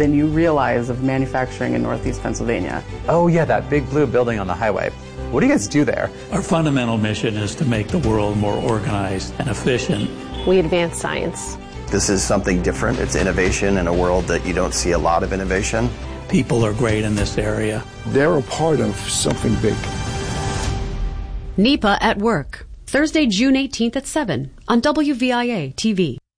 than you realize of manufacturing in Northeast Pennsylvania. Oh yeah, that big blue building on the highway. What do you guys do there? Our fundamental mission is to make the world more organized and efficient. We advance science. This is something different. It's innovation in a world that you don't see a lot of innovation. People are great in this area. They're a part of something big. NEPA at Work, Thursday, June 18th at 7 on WVIA TV.